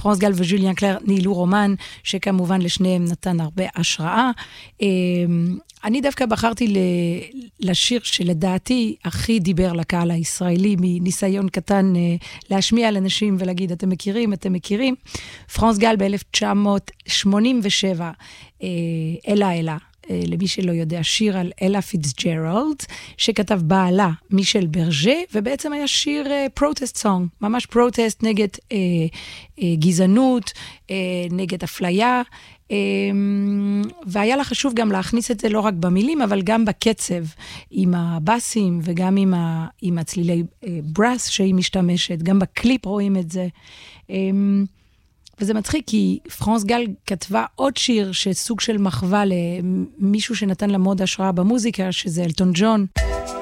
פרנס גל וז'וליאן קלר ניהלו רומן, שכמובן לשניהם נתן הרבה השראה. אני דווקא בחרתי לשיר שלדעתי הכי דיבר לקהל הישראלי, מניסיון קטן להשמיע לאנשים ולהגיד, אתם מכירים. פרנס גל ב-1987, אלה, למי שלא יודע, שיר על אלה פיטסג'רלד, שכתב בעלה מישל ברג'ה, ובעצם היה שיר פרוטסט סונג, ממש פרוטסט נגד גזענות, נגד אפליה, והיה לה חשוב גם להכניס את זה לא רק במילים, אבל גם בקצב, עם הבאסים וגם עם הצלילי ברס שהיא משתמשת, גם בקליפ רואים את זה. וזה מצחיק, כי פרנס גל כתבה עוד שיר שסוג של מחווה למישהו שנתן לה מאוד השראה במוזיקה, שזה אלטון ג'ון.